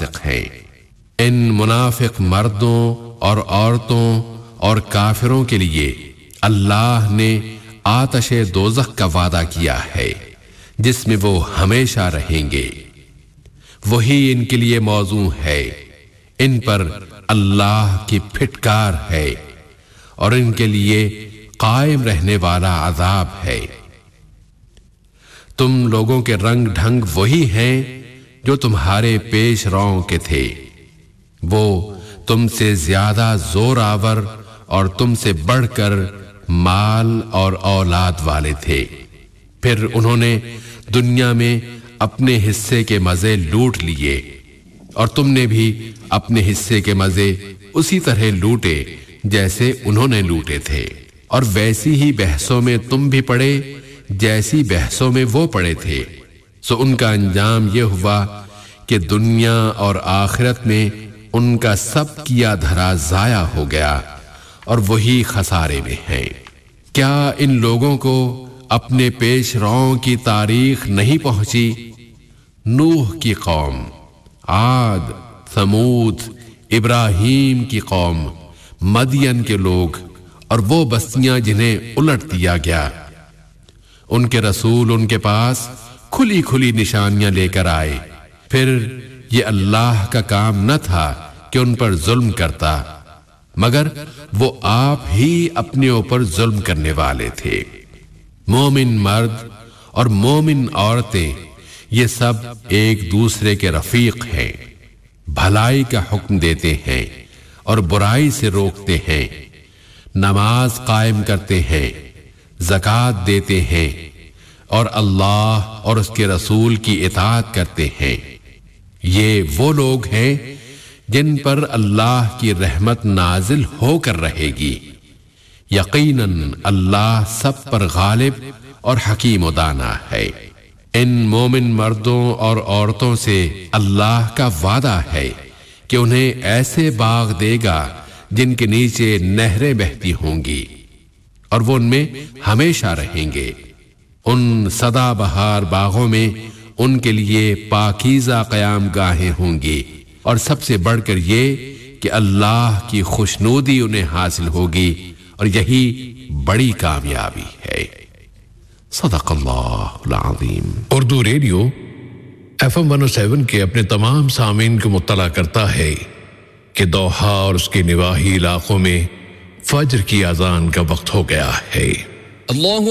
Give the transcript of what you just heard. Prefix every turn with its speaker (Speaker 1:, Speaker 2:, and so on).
Speaker 1: فاسق ہیں۔ ان منافق مردوں اور عورتوں اور کافروں کے لیے اللہ نے آتش دوزخ کا وعدہ کیا ہے جس میں وہ ہمیشہ رہیں گے، وہی ان کے لیے موزوں ہے، ان پر اللہ کی پھٹکار ہے اور ان کے لیے قائم رہنے والا عذاب ہے۔ تم لوگوں کے رنگ ڈھنگ وہی ہیں جو تمہارے پیش روؤں کے تھے، وہ تم سے زیادہ زور آور اور تم سے بڑھ کر مال اور اولاد والے تھے، پھر انہوں نے دنیا میں اپنے حصے کے مزے لوٹ لیے اور تم نے بھی اپنے حصے کے مزے اسی طرح لوٹے جیسے انہوں نے لوٹے تھے، اور ویسی ہی بحثوں میں تم بھی پڑے جیسی بحثوں میں وہ پڑے تھے، سو ان کا انجام یہ ہوا کہ دنیا اور آخرت میں ان کا سب کیا دھرا ضائع ہو گیا اور وہی خسارے میں ہیں۔ کیا ان لوگوں کو اپنے پیش روؤں کی تاریخ نہیں پہنچی؟ نوح کی قوم، عاد، ثمود، ابراہیم کی قوم، مدین کے لوگ اور وہ بستیاں جنہیں الٹ دیا گیا، ان کے رسول ان کے پاس کھلی کھلی نشانیاں لے کر آئے، پھر یہ اللہ کا کام نہ تھا کہ ان پر ظلم کرتا، مگر وہ آپ ہی اپنے اوپر ظلم کرنے والے تھے۔ مومن مرد اور مومن عورتیں یہ سب ایک دوسرے کے رفیق ہیں، بھلائی کا حکم دیتے ہیں اور برائی سے روکتے ہیں، نماز قائم کرتے ہیں، زکوٰۃ دیتے ہیں اور اللہ اور اس کے رسول کی اطاعت کرتے ہیں۔ یہ وہ لوگ ہیں جن پر اللہ کی رحمت نازل ہو کر رہے گی، یقیناً اللہ سب پر غالب اور حکیم و دانا ہے۔ ان مومن مردوں اور عورتوں سے اللہ کا وعدہ ہے کہ انہیں ایسے باغ دے گا جن کے نیچے نہریں بہتی ہوں گی اور وہ ان میں ہمیشہ رہیں گے۔ ان سدا بہار باغوں میں ان کے لیے پاکیزہ قیام گاہیں ہوں گی، اور سب سے بڑھ کر یہ کہ اللہ کی خوشنودی انہیں حاصل ہوگی، اور یہی بڑی کامیابی ہے۔ صدق اللہ العظیم۔
Speaker 2: اردو ریڈیو FM 107 کے اپنے تمام سامعین کو مطلع کرتا ہے کہ دوحہ اور اس کے نواحی علاقوں میں فجر کی اذان کا وقت ہو گیا ہے۔
Speaker 3: اللہ